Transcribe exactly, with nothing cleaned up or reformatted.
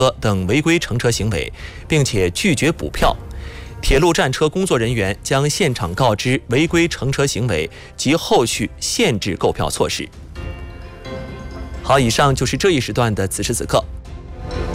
等违规乘车行为，并且拒绝补票。铁路站车工作人员将现场告知违规乘车行为及后续限制购票措施。好，以上就是这一时段的此时此刻。